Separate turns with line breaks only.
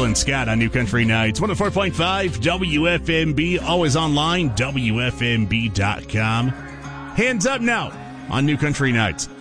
and Scott on New Country Nights. 104.5 WFMB, always online, WFMB.com. Hands up now on New Country Nights.